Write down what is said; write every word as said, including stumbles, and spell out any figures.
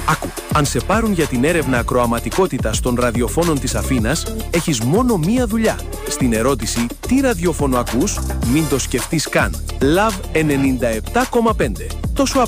Άκου, αν σε πάρουν για την έρευνα ακροαματικότητας των ραδιοφώνων της Αθήνας, έχεις μόνο μία δουλειά. Στην ερώτηση «Τι ραδιόφωνο ακούς?» μην το σκεφτείς καν. Love ενενήντα επτά κόμμα πέντε. Τόσο